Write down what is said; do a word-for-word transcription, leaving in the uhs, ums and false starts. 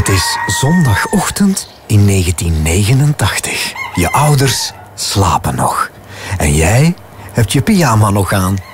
Het is zondagochtend in negentien negenentachtig. Je ouders slapen nog. En jij hebt je pyjama nog aan.